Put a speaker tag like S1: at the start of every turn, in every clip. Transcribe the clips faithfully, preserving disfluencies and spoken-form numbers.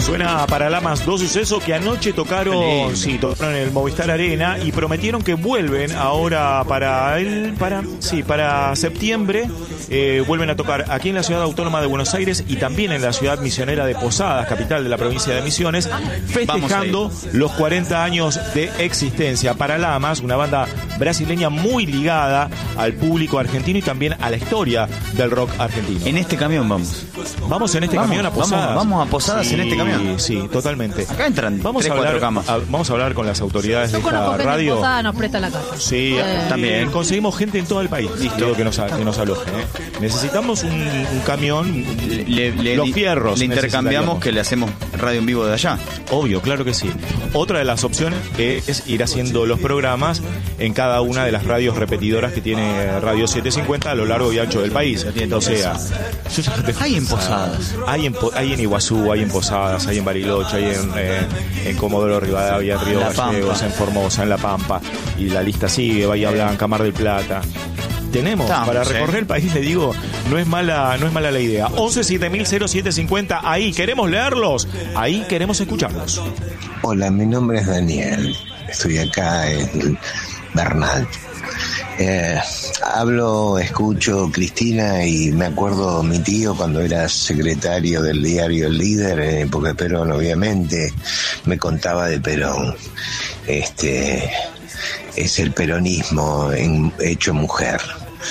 S1: Suena Paralamas, dos sucesos que anoche tocaron, sí, tocaron en el Movistar Arena y prometieron que vuelven ahora para el, para, sí, para septiembre. Eh, vuelven a tocar aquí en la Ciudad Autónoma de Buenos Aires y también en la ciudad misionera de Posadas, capital de la provincia de Misiones, festejando los cuarenta años de existencia. Paralamas, una banda brasileña muy ligada al público argentino y también a la historia del rock argentino.
S2: En este camión vamos.
S1: Vamos en este
S2: vamos,
S1: camión a Posadas.
S2: Vamos, vamos a Posadas
S1: sí,
S2: en este camión.
S1: Sí, totalmente.
S2: Acá entran
S1: vamos
S2: tres,
S1: a hablar,
S2: cuatro camas.
S1: A, vamos a hablar con las autoridades
S3: Yo
S1: de esta radio.
S3: Posadas nos presta la casa.
S1: Sí,
S3: eh.
S1: también. Conseguimos gente en todo el país. Listo. Que nos, que nos aloje. ¿eh? Necesitamos un, un camión.
S2: Le, le,
S1: los fierros.
S2: Le intercambiamos que le hacemos radio en vivo de allá.
S1: Obvio, claro que sí. Otra de las opciones es ir haciendo los programas en cada una de las radios repetidoras que tiene Radio setecientos cincuenta a lo largo y ancho del país. O sea,
S2: hay en Posadas.
S1: Hay en, hay en Iguazú, hay en Posadas, hay en Bariloche, hay en, eh, en Comodoro Rivadavia, en Río Gallegos, en Formosa, en La Pampa. Y la lista sigue, Bahía Blanca, Mar del Plata. Tenemos Estamos, para recorrer eh. el país, le digo, no es mala, no es mala la idea. once siete mil cero siete cincuenta, ahí queremos leerlos, ahí queremos escucharlos.
S4: Hola, mi nombre es Daniel, estoy acá en Bernal. Eh, hablo, escucho Cristina y me acuerdo mi tío cuando era secretario del diario El Líder, en época de Perón, obviamente, me contaba de Perón. Este... es el peronismo en, hecho mujer.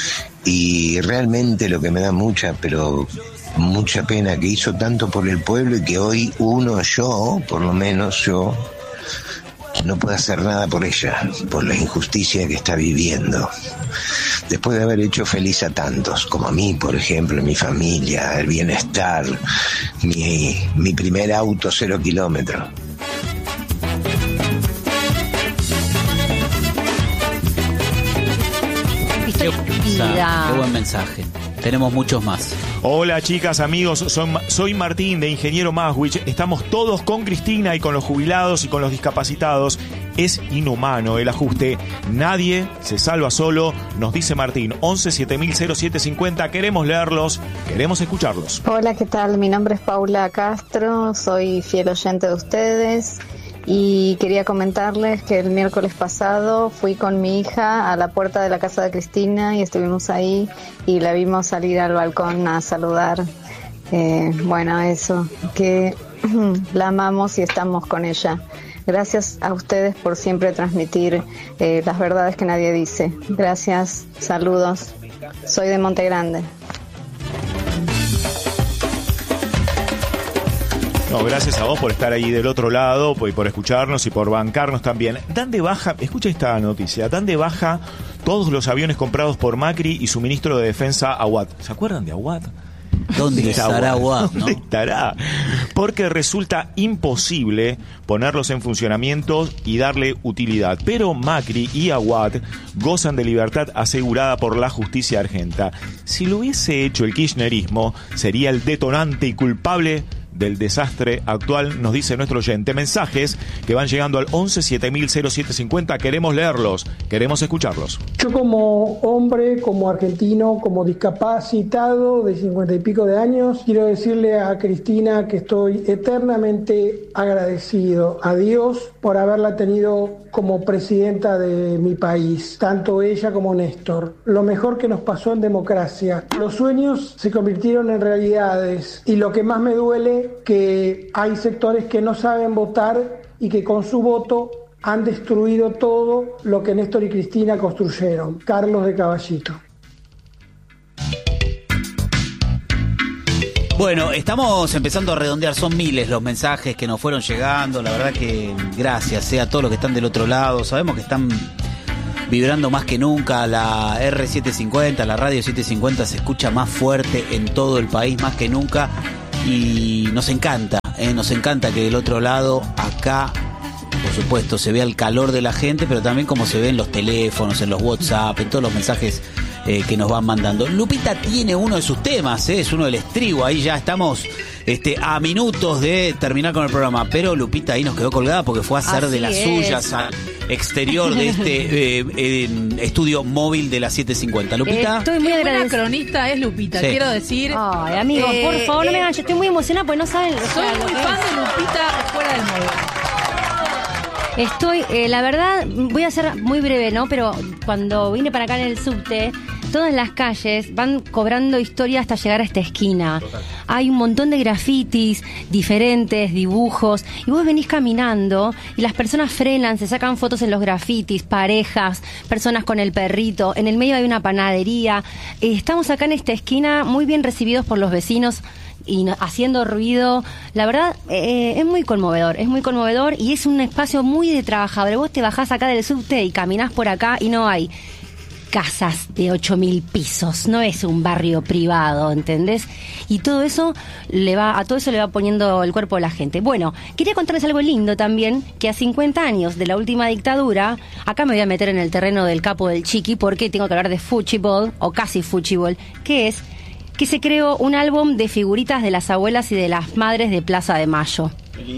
S4: Y realmente lo que me da mucha, pero mucha pena que hizo tanto por el pueblo y que hoy uno, yo, por lo menos yo, no puede hacer nada por ella, por la injusticia que está viviendo. Después de haber hecho feliz a tantos, como a mí, por ejemplo, mi familia, el bienestar, mi, mi primer auto cero kilómetros.
S2: Qué buen mensaje. Tenemos muchos más.
S1: Hola chicas, amigos, soy, soy Martín de Ingeniero Maswich. Estamos todos con Cristina y con los jubilados y con los discapacitados. Es inhumano el ajuste. Nadie se salva solo, nos dice Martín. once siete mil cero siete cincuenta, queremos leerlos, queremos escucharlos.
S5: Hola, ¿qué tal? Mi nombre es Paula Castro, soy fiel oyente de ustedes. Y quería comentarles que el miércoles pasado fui con mi hija a la puerta de la casa de Cristina y estuvimos ahí y la vimos salir al balcón a saludar. Eh, bueno, eso, que la amamos y estamos con ella. Gracias a ustedes por siempre transmitir eh, las verdades que nadie dice. Gracias, saludos. Soy de Monte Grande.
S1: No, gracias a vos por estar ahí del otro lado y por escucharnos y por bancarnos también. Dan de baja, escucha esta noticia, dan de baja todos los aviones comprados por Macri y su ministro de Defensa, Aguad. ¿Se acuerdan de Aguad?
S2: ¿Dónde estará Aguad?
S1: ¿Dónde ¿no? estará? Porque resulta imposible ponerlos en funcionamiento y darle utilidad. Pero Macri y Aguad gozan de libertad asegurada por la justicia argentina. Si lo hubiese hecho el kirchnerismo, sería el detonante y culpable del desastre actual, nos dice nuestro oyente. Mensajes que van llegando al once siete mil cero siete cincuenta, queremos leerlos, queremos escucharlos.
S6: Yo como hombre, como argentino, como discapacitado de cincuenta y pico de años, quiero decirle a Cristina que estoy eternamente agradecido a Dios por haberla tenido como presidenta de mi país, tanto ella como Néstor. Lo mejor que nos pasó en democracia. Los sueños se convirtieron en realidades y lo que más me duele, que hay sectores que no saben votar y que con su voto han destruido todo lo que Néstor y Cristina construyeron. Carlos de Caballito.
S2: Bueno, estamos empezando a redondear, son miles los mensajes que nos fueron llegando, la verdad que gracias eh, a todos los que están del otro lado, sabemos que están vibrando más que nunca, la R setecientos cincuenta, la radio setecientos cincuenta se escucha más fuerte en todo el país, más que nunca, y nos encanta, eh, nos encanta que del otro lado, acá, por supuesto, se vea el calor de la gente, pero también como se ve en los teléfonos, en los WhatsApp, en todos los mensajes eh, que nos van mandando. Lupita tiene uno de sus temas, ¿eh? Es uno del estribo, ahí ya estamos este, a minutos de terminar con el programa, pero Lupita ahí nos quedó colgada porque fue a hacer
S3: Así
S2: de las
S3: es.
S2: suyas al exterior de este eh, eh, estudio móvil de las siete cincuenta. Lupita.
S3: Estoy muy
S7: Qué buena
S3: agradecida.
S7: cronista es Lupita,
S2: Sí.
S7: quiero decir.
S3: Ay, amigo,
S7: Eh,
S3: por favor, no me
S7: eh,
S3: hagan. Yo estoy muy emocionada porque no saben. o
S7: Soy
S3: sea, lo
S7: muy
S3: que
S7: fan
S3: es.
S7: de Lupita fuera del móvil.
S3: Estoy, eh, la verdad, voy a ser muy breve, ¿no? Pero cuando vine para acá en el subte, todas las calles van cobrando historia hasta llegar a esta esquina. Hay un montón de grafitis diferentes, dibujos, y vos venís caminando y las personas frenan, se sacan fotos en los grafitis, parejas, personas con el perrito, en el medio hay una panadería. Eh, estamos acá en esta esquina muy bien recibidos por los vecinos y no- haciendo ruido. La verdad, eh, es muy conmovedor, es muy conmovedor y es un espacio muy de trabajadores. Vos te bajás acá del subte y caminás por acá y no hay casas de ocho mil pisos, no es un barrio privado, ¿entendés? Y todo eso le va, a todo eso le va poniendo el cuerpo a la gente. Bueno, quería contarles algo lindo también, que a cincuenta años de la última dictadura, acá me voy a meter en el terreno del capo del chiqui, porque tengo que hablar de fútbol, o casi fútbol, que es que se creó un álbum de figuritas de las abuelas y de las madres de Plaza de Mayo.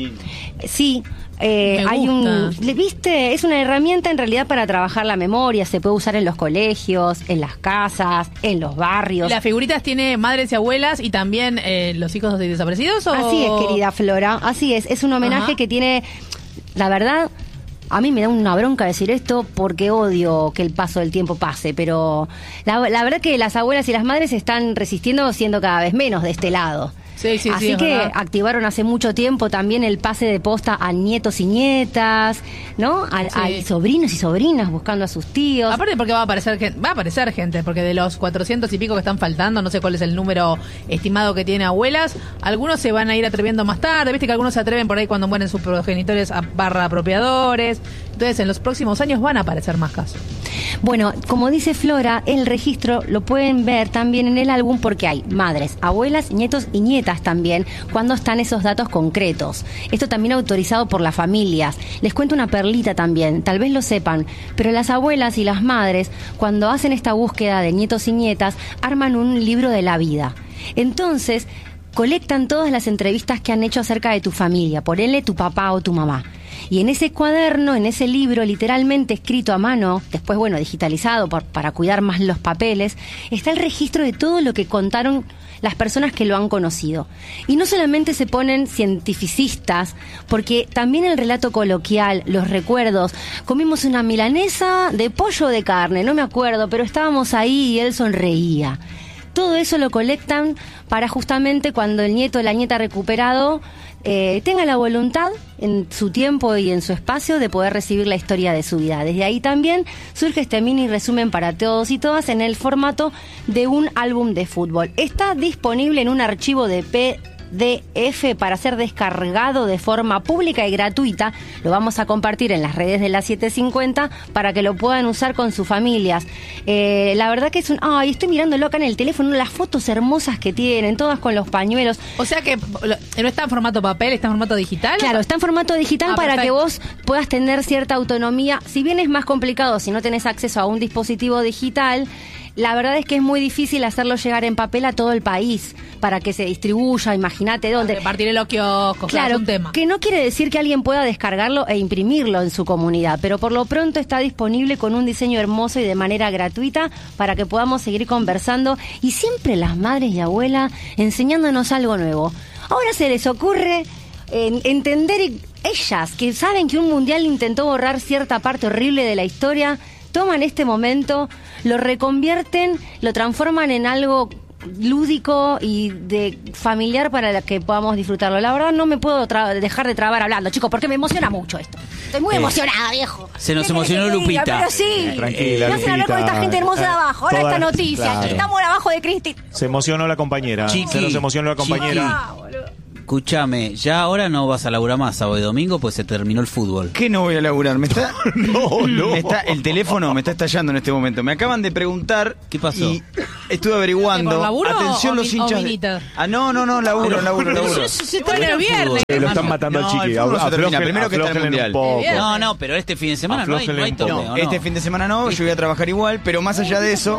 S3: Sí, eh,
S7: Me
S3: hay un,
S7: gusta.
S3: ¿le viste? Es una herramienta en realidad para trabajar la memoria, se puede usar en los colegios, en las casas, en los barrios.
S7: ¿Las figuritas tiene madres y abuelas y también eh, los hijos de desaparecidos? ¿o?
S3: Así es, querida Flora, así es, es un homenaje
S7: Ajá.
S3: que tiene, la verdad, a mí me da una bronca decir esto porque odio que el paso del tiempo pase, pero la, la verdad que las abuelas y las madres están resistiendo siendo cada vez menos de este lado.
S7: Sí, sí, sí,
S3: Así
S7: es
S3: que
S7: verdad.
S3: activaron hace mucho tiempo también el pase de posta a nietos y nietas, ¿no? A,
S7: Sí.
S3: Hay sobrinos y sobrinas buscando a sus tíos.
S7: Aparte porque va a aparecer gente, va a aparecer gente, porque de los cuatrocientos y pico que están faltando, no sé cuál es el número estimado que tiene abuelas, algunos se van a ir atreviendo más tarde, viste que algunos se atreven por ahí cuando mueren sus progenitores a barra apropiadores, entonces en los próximos años van a aparecer más casos.
S3: Bueno, como dice Flora, el registro lo pueden ver también en el álbum porque hay madres, abuelas, nietos y nietas también cuando están esos datos concretos. Esto también autorizado por las familias. Les cuento una perlita también, tal vez lo sepan, pero las abuelas y las madres, cuando hacen esta búsqueda de nietos y nietas, arman un libro de la vida. Entonces, colectan todas las entrevistas que han hecho acerca de tu familia, ponele tu papá o tu mamá. Y en ese cuaderno, en ese libro, literalmente escrito a mano, después, bueno, digitalizado por, para cuidar más los papeles, está el registro de todo lo que contaron las personas que lo han conocido. Y no solamente se ponen cientificistas, porque también el relato coloquial, los recuerdos, comimos una milanesa de pollo o de carne, no me acuerdo, pero estábamos ahí y él sonreía. Todo eso lo colectan para justamente cuando el nieto o la nieta recuperado eh, tenga la voluntad en su tiempo y en su espacio de poder recibir la historia de su vida. Desde ahí también surge este mini resumen para todos y todas en el formato de un álbum de fútbol. Está disponible en un archivo de P D F para ser descargado de forma pública y gratuita. Lo vamos a compartir en las redes de la setecientos cincuenta para que lo puedan usar con sus familias. Eh, la verdad que es un... Ay, estoy mirándolo acá en el teléfono, las fotos hermosas que tienen, todas con los pañuelos.
S7: O sea que lo- no está en formato papel, está en formato digital.
S3: Claro, está en formato digital
S7: Ah,
S3: para
S7: perfecto.
S3: que vos puedas tener cierta autonomía. Si bien es más complicado si no tenés acceso a un dispositivo digital, la verdad es que es muy difícil hacerlo llegar en papel a todo el país para que se distribuya. Imagínate dónde.
S7: Repartir en los kioscos, claro,
S3: Claro,
S7: es un tema.
S3: que no quiere decir que alguien pueda descargarlo e imprimirlo en su comunidad, pero por lo pronto está disponible con un diseño hermoso y de manera gratuita para que podamos seguir conversando y siempre las madres y abuelas enseñándonos algo nuevo. Ahora se les ocurre eh, entender y- ellas que saben que un mundial intentó borrar cierta parte horrible de la historia, toman este momento, lo reconvierten, lo transforman en algo lúdico y de familiar para que podamos disfrutarlo. La verdad no me puedo tra- dejar de trabar hablando, chicos, porque me emociona mucho esto. Estoy muy
S2: Eh,
S3: emocionada, viejo.
S2: se nos
S3: ¿Qué querés
S2: emocionó
S3: que te diga?
S2: Lupita.
S3: Pero sí.
S1: Tranquila,
S3: Me hacen hablar con
S1: Lupita.
S3: esta gente hermosa de abajo. Ahora
S1: Todas-
S3: esta noticia.
S1: claro.
S3: Estamos abajo de Cristi.
S1: Se emocionó la compañera.
S2: Chiqui.
S1: Se nos emocionó la compañera.
S2: Escúchame, ya ahora no vas a laburar más sábado y domingo, pues se terminó el fútbol.
S8: ¿Qué no voy a laburar? Me está,
S1: No, no.
S8: me está- el teléfono me está estallando en este momento. Me acaban de preguntar.
S2: ¿Qué pasó?
S8: Y estuve averiguando.
S7: ¿Por laburo
S8: Atención
S7: o
S8: los
S7: mi- o
S8: hinchas. de-
S7: minita?
S8: Ah, no, no, no, laburo, laburo, laburo.
S7: Bueno, el viernes.
S1: Eh, lo están matando
S8: No,
S1: al chiqui.
S8: el fútbol no se termina.
S1: Aflojen-
S8: Primero que está el
S1: aflojen
S8: Mundial.
S1: un poco.
S7: Bien.
S2: No, no, pero este fin de semana no hay, no hay
S1: Aflójenle un poco.
S2: torneo,
S8: No,
S2: ¿no?
S8: este fin de semana no, yo voy a trabajar igual, pero más allá de eso,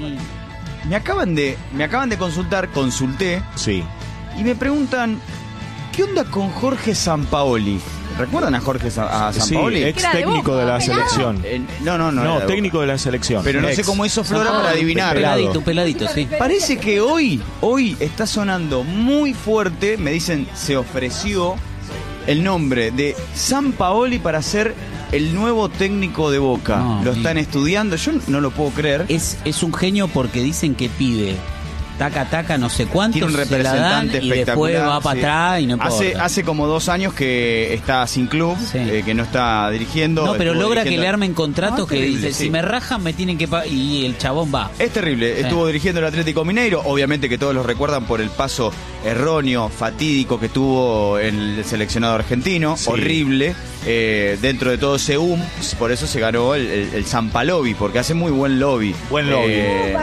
S8: Me acaban de, me acaban de consultar, consulté,
S1: Sí.
S8: y me preguntan, ¿qué onda con Jorge Sampaoli? ¿Recuerdan a Jorge Sa- a
S1: Sí,
S8: Sampaoli?
S1: ex
S7: Era de
S1: técnico de
S7: Boca,
S1: la
S7: pelado.
S1: selección.
S8: Eh, no, no, no.
S1: No,
S8: era de
S1: técnico
S8: Boca.
S1: de la selección.
S8: Pero no sé
S1: Ex.
S8: cómo hizo Flora para adivinar.
S1: pelado.
S2: Peladito, un peladito, sí.
S8: Parece que hoy, hoy está sonando muy fuerte, me dicen, se ofreció el nombre de Sampaoli para ser el nuevo técnico de Boca.
S2: No,
S8: lo
S2: mi-
S8: están estudiando, yo no lo puedo creer.
S2: Es, es un genio porque dicen que pide taca taca no sé cuánto,
S8: Tiene un
S2: se la dan
S8: representante
S2: y después
S8: espectacular.
S2: va para
S8: sí.
S2: atrás y no importa.
S8: Hace, hace como dos años que está sin club,
S2: Sí.
S8: eh, que no está dirigiendo.
S2: No, pero
S8: estuvo
S2: logra que
S8: dirigiendo-
S2: le armen contratos
S8: No, es
S2: que
S8: terrible,
S2: dice,
S8: sí.
S2: si me rajan me tienen que pagar, y el chabón va.
S8: Es terrible,
S2: Sí.
S8: estuvo dirigiendo el Atlético Mineiro, obviamente que todos lo recuerdan por el paso erróneo, fatídico que tuvo en el seleccionado argentino,
S1: Sí.
S8: horrible, eh, dentro de todo ese U M, por eso se ganó el, el, el Sampalobi, porque hace muy buen lobby.
S1: Buen lobby.
S8: Eh,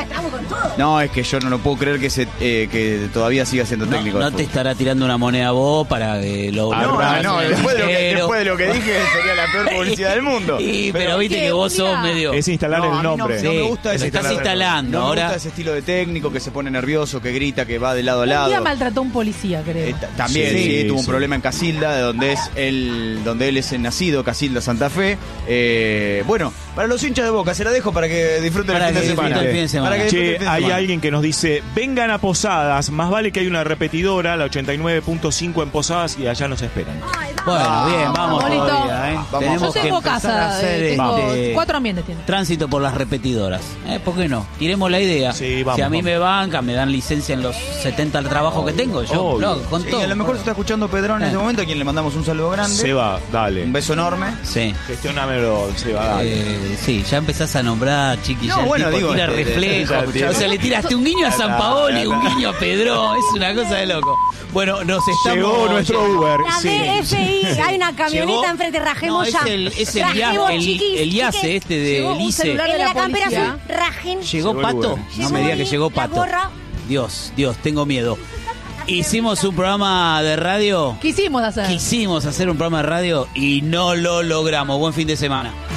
S8: no, es que yo no lo puedo creer que se eh, que todavía siga siendo
S2: No,
S8: técnico.
S2: no
S8: de
S2: te
S8: fútbol.
S2: estará tirando una moneda vos para que lo
S1: Ah,
S8: No,
S2: lo-
S8: no, no, después de, lo que,
S2: pero-
S8: después de lo que dije sería la peor publicidad del mundo.
S2: Sí, pero, viste que vos sos medio...
S1: Es instalar
S8: No, a
S1: el
S8: mí no-
S1: nombre.
S8: No, me
S2: Sí,
S8: gusta
S2: lo
S8: ese
S2: estás
S8: estilo-
S2: instalando,
S8: no me
S2: ahora-
S8: gusta ese estilo de técnico que se pone nervioso, que grita, que va de lado a
S7: Un
S8: lado.
S7: día maltrató a un policía, creo.
S8: Eh, t- también
S1: Sí,
S8: sí, tuvo un
S1: sí.
S8: problema en Casilda, de donde es él, donde él es el nacido, Casilda, Santa Fe. Eh, bueno, para los hinchas de Boca, se la dejo para que disfruten
S2: Para
S8: el fin
S2: que
S8: de semana.
S2: disfruten el fin de semana.
S8: Para que disfruten
S1: Che,
S8: el fin de
S1: hay
S8: semana.
S1: alguien que nos dice, vengan a Posadas, más vale que hay una repetidora, la ochenta y nueve punto cinco en Posadas y allá nos esperan.
S2: Bueno, bien, vamos
S7: Bonito.
S2: todavía, ¿eh?
S8: Vamos.
S2: Tenemos
S7: Yo
S2: que
S7: tengo
S2: empezar a
S7: casa,
S2: hacer
S7: eh, tengo
S2: este,
S7: cuatro ambientes tiene.
S2: tránsito por las repetidoras. ¿Eh? ¿Por qué no? Tiremos la idea.
S1: Sí, vamos,
S2: si a mí
S1: vamos.
S2: me bancan, me dan licencia en los setenta trabajos que tengo, yo
S1: Obvio.
S2: lo hago con
S8: Sí,
S2: todo.
S8: a lo mejor se está escuchando Pedrón en
S2: Eh.
S8: este momento, a quien le mandamos un saludo grande.
S1: Seba, dale.
S8: Un beso enorme.
S2: Sí.
S1: Gestionámelo, Seba, dale.
S2: Eh, sí, ya empezás a nombrar, chiqui,
S8: No,
S2: ya el
S8: bueno,
S2: tipo
S8: digo,
S2: tira
S8: este,
S2: reflejo.
S1: este,
S2: O sea, le tiraste un guiño a San Paoli, un guiño a Pedro, es una cosa de loco. Bueno, nos estamos...
S1: Llegó nuestro Uber.
S3: La
S1: Sí.
S3: D F I, hay una camioneta
S2: Llegó-
S3: enfrente, rajemos
S2: no, es
S3: ya.
S2: el, es el,
S3: Rajemos,
S2: ya- el,
S3: chiquis,
S2: el IACE
S3: chiquis.
S2: este de
S7: Llegó un
S2: Lice.
S7: celular
S3: El de la campera
S7: policía.
S3: azul, rajen.
S2: ¿Llegó
S1: Llegó el
S2: Pato?
S1: Uber.
S2: No me diga que llegó
S3: La
S2: Pato.
S3: gorra.
S2: Dios, Dios, tengo miedo. Hicimos un programa de radio.
S7: Quisimos hacer.
S2: Quisimos hacer un programa de radio y no lo logramos. Buen fin de semana.